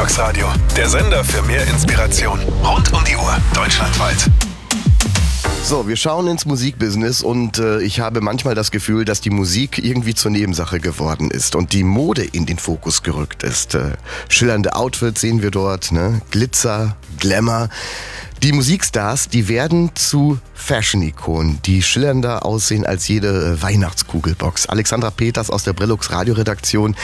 Grillox Radio, der Sender für mehr Inspiration. Rund um die Uhr, deutschlandweit. So, wir schauen ins Musikbusiness und ich habe manchmal das Gefühl, dass die Musik irgendwie zur Nebensache geworden ist und die Mode in den Fokus gerückt ist. Schillernde Outfits sehen wir dort, ne? Glitzer, Glamour. Die Musikstars, die werden zu Fashion-Ikonen, die schillernder aussehen als jede Weihnachtskugelbox. Alexandra Peters aus der Brillux Radioredaktion.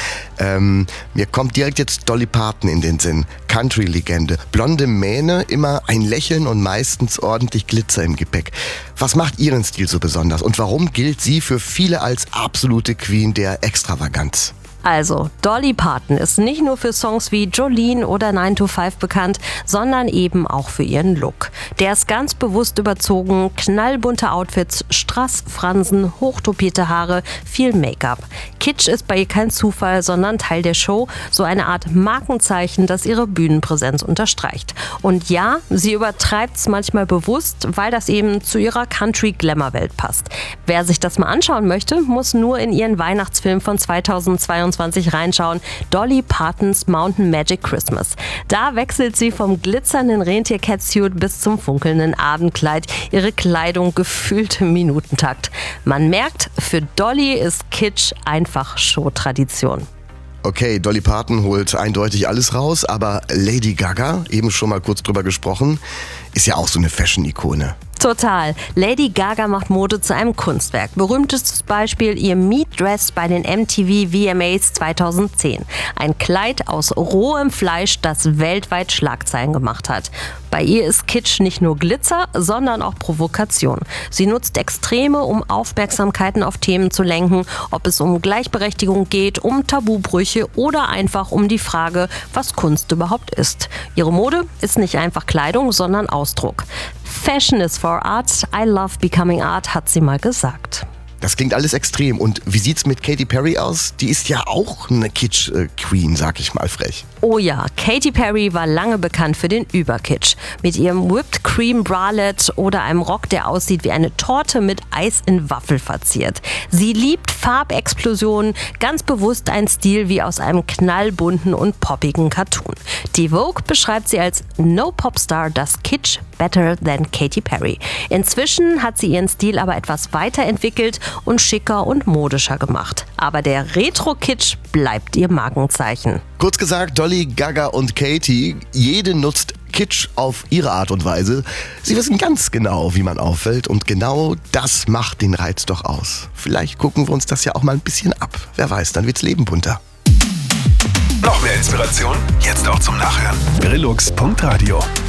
Mir kommt direkt jetzt Dolly Parton in den Sinn. Country-Legende. Blonde Mähne, immer ein Lächeln und meistens ordentlich Glitzer im Gepäck. Was macht ihren Stil so besonders und warum gilt sie für viele als absolute Queen der Extravaganz? Also, Dolly Parton ist nicht nur für Songs wie Jolene oder 9 to 5 bekannt, sondern eben auch für ihren Look. Der ist ganz bewusst überzogen, knallbunte Outfits, Strassfransen, hochtopierte Haare, viel Make-up. Kitsch ist bei ihr kein Zufall, sondern Teil der Show, so eine Art Markenzeichen, das ihre Bühnenpräsenz unterstreicht. Und ja, sie übertreibt's manchmal bewusst, weil das eben zu ihrer Country-Glamour-Welt passt. Wer sich das mal anschauen möchte, muss nur in ihren Weihnachtsfilm von 2022 reinschauen, Dolly Partons Mountain Magic Christmas. Da wechselt sie vom glitzernden Rentier-Catsuit bis zum funkelnden Abendkleid. Ihre Kleidung gefühlt im Minutentakt. Man merkt, für Dolly ist Kitsch einfach Showtradition. Okay, Dolly Parton holt eindeutig alles raus, aber Lady Gaga, eben schon mal kurz drüber gesprochen, ist ja auch so eine Fashion-Ikone. Total. Lady Gaga macht Mode zu einem Kunstwerk. Berühmtestes Beispiel ihr Meat Dress bei den MTV VMAs 2010. Ein Kleid aus rohem Fleisch, das weltweit Schlagzeilen gemacht hat. Bei ihr ist Kitsch nicht nur Glitzer, sondern auch Provokation. Sie nutzt Extreme, um Aufmerksamkeiten auf Themen zu lenken, ob es um Gleichberechtigung geht, um Tabubrüche oder einfach um die Frage, was Kunst überhaupt ist. Ihre Mode ist nicht einfach Kleidung, sondern Ausdruck. Fashion is for art, I love becoming art, hat sie mal gesagt. Das klingt alles extrem. Und wie sieht's mit Katy Perry aus? Die ist ja auch eine Kitsch-Queen, sag ich mal frech. Oh ja, Katy Perry war lange bekannt für den Überkitsch. Mit ihrem Whipped Cream Bralette oder einem Rock, der aussieht wie eine Torte mit Eis in Waffel verziert. Sie liebt Farbexplosionen, ganz bewusst ein Stil wie aus einem knallbunten und poppigen Cartoon. Die Vogue beschreibt sie als No Popstar does Kitsch better than Katy Perry. Inzwischen hat sie ihren Stil aber etwas weiterentwickelt und schicker und modischer gemacht. Aber der Retro-Kitsch bleibt ihr Markenzeichen. Kurz gesagt, Dolly, Gaga und Katy, jede nutzt Kitsch auf ihre Art und Weise. Sie wissen ganz genau, wie man auffällt und genau das macht den Reiz doch aus. Vielleicht gucken wir uns das ja auch mal ein bisschen ab. Wer weiß, dann wird's Leben bunter. Noch mehr Inspiration? Jetzt auch zum Nachhören. Grillux.radio